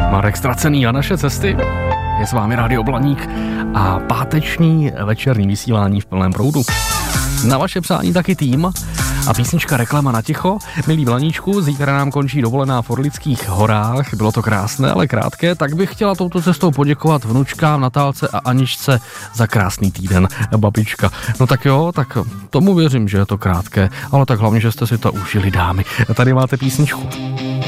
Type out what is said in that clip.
Marek Ztracený a naše cesty. Je s vámi Rádio Blaník a páteční večerní vysílání v plném proudu. Na vaše přání taky tým a písnička Reklama na ticho. Milí Blaníčku, zítra nám končí dovolená v Orlických horách. Bylo to krásné, ale krátké, tak bych chtěla touto cestou poděkovat vnučkám Natálce a Aničce za krásný týden. Babička. No tak jo, tak tomu věřím, že je to krátké, ale tak hlavně, že jste si to užili, dámy. Tady máte písničku.